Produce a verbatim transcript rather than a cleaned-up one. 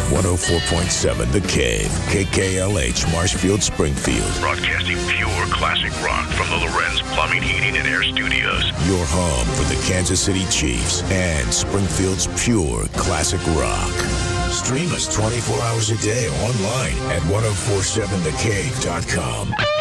one oh four point seven The Cave, K K L H, Marshfield, Springfield. Broadcasting pure classic rock from the Lorenz Plumbing, Heating, and Air Studios. Your home for the Kansas City Chiefs and Springfield's pure classic rock. Stream us twenty-four hours a day online at ten forty-seven the cave dot com.